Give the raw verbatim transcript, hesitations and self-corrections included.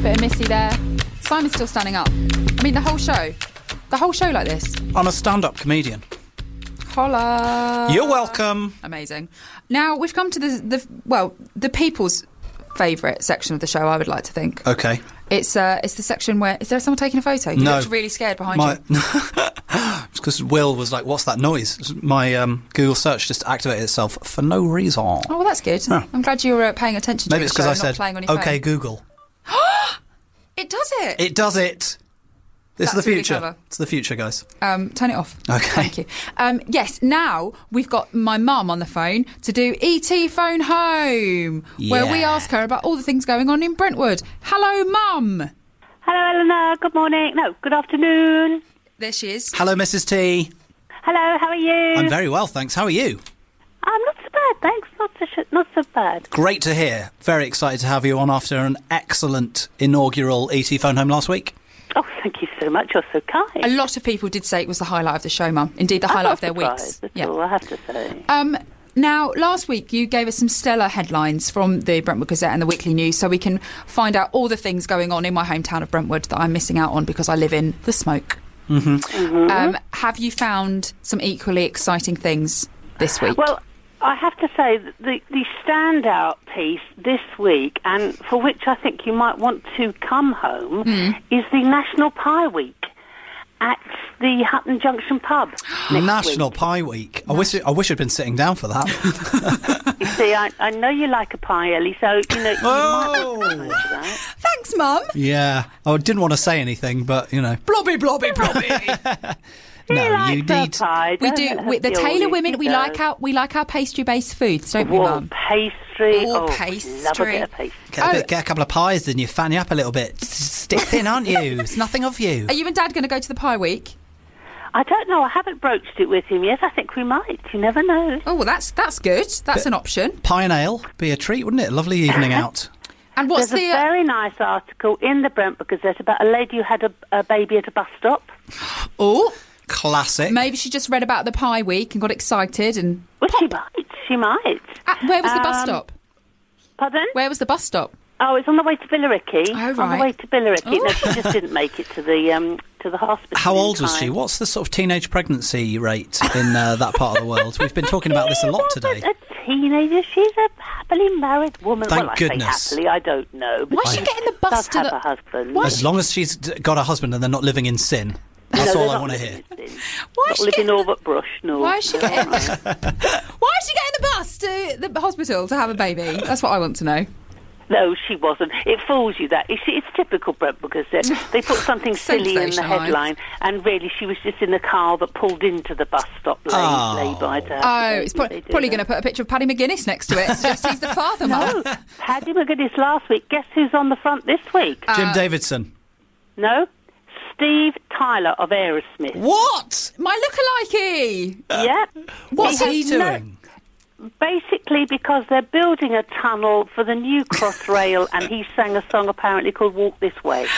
bit of Missy there. Simon's still standing up. I mean, the whole show. The whole show like this. I'm a stand-up comedian. Holla. You're welcome. Amazing. Now, we've come to the, the well, the people's favourite section of the show, I would like to think. Okay. It's uh, it's the section where... Is there someone taking a photo? You No. looked really scared behind My, you. It's because Will was like, what's that noise? My um, Google search just activated itself for no reason. Oh, well, that's good. Oh. I'm glad you were uh, paying attention Maybe to it's the show because I and not said, playing on your OK, phone. Google. It does it? It does it. This That's is the really future. clever. It's the future, guys. Um, turn it off. Okay. Thank you. Um, yes, now we've got my mum on the phone to do E T Phone Home, where we Yeah. ask her about all the things going on in Brentwood. Hello, Mum. Hello, Eleanor. Good morning. No, good afternoon. There she is. Hello, Missus T. Hello, how are you? I'm very well, thanks. How are you? I'm not so bad, thanks. Not so, sh- not so bad. Great to hear. Very excited to have you on after an excellent inaugural E T Phone Home last week. Oh, thank you so much. You're so kind. A lot of people did say it was the highlight of the show, Mum. Indeed, the I'm highlight not of their surprised weeks. at all, I have to say. Um, now, last week you gave us some stellar headlines from the Brentwood Gazette and the Weekly News, so we can find out all the things going on in my hometown of Brentwood that I'm missing out on because I live in the smoke. Mm-hmm. Mm-hmm. Um, have you found some equally exciting things this week? Well, I have to say that the, the standout piece this week, and for which I think you might want to come home, Mm. is the National Pie Week at the Hutton Junction pub next National week. Pie Week. I wish I wish I'd been sitting down for that. You see, I, I know you like a pie, Ellie, so, you know, you might want to come Oh. home for that. Thanks, Mum. Yeah. I didn't want to say anything, but, you know. Blobby, blobby, blobby. No, He likes you her need... pie, we don't do. let We, her the feel Taylor you. women, She we does. like our we like our pastry-based foods, don't we, Whoa, Mum? pastry. Oh, Oh, pastry. love a bit of pastry. Get a, Oh. bit, get a couple of pies, then you fan you up a little bit. Stick thin, aren't you? It's nothing of you. Are you and Dad going to go to the Pie Week? I don't know. I haven't broached it with him yet. I think we might. You never know. Oh, well, that's that's good. That's an option. Pie and ale. Be a treat, wouldn't it? A lovely evening out. And what's There's the? a very nice article in the Brentwood Gazette about a lady who had a, a baby at a bus stop. Oh, Classic. maybe she just read about the Pie Week and got excited and. Well, she might. She might. Uh, where was the bus Um, stop? Pardon? Where was the bus stop? Oh, it's on the way to Billericay. Oh, On right. the way to Billericay. Oh. No, she just didn't make it to the um, to the hospital. How in old was time. she? What's the sort of teenage pregnancy rate in uh, that part of the world? We've been talking about this a lot She today. wasn't a teenager. She's a happily married woman. Thank well, I goodness. say happily, I don't know. But Why is she she getting the bus does to have the- a husband. Why- As long as she's d- got a husband and they're not living in sin. That's No, all they're I not want to living hear. in sin. Why Not is she living getting? over Brush, no. Why is she getting? Why is she getting the bus to the hospital to have a baby? That's what I want to know. No, she wasn't. It fools you, that. It's, it's typical Brentwood Gazette. They put something silly in the Sensationalised. headline, and really she was just in the car that pulled into the bus stop lane, Oh. lay by to have Oh, the it's baby. pro- They do probably that. going to put a picture of Paddy McGuinness next to it. Suggest he's the father, Mum. No, Paddy McGuinness last week. Guess who's on the front this week? Jim Uh, Davidson. No? Steve Tyler of Aerosmith. What? My lookalike. Yeah. What's has he no- doing? Basically because they're building a tunnel for the new Crossrail, and he sang a song apparently called Walk This Way.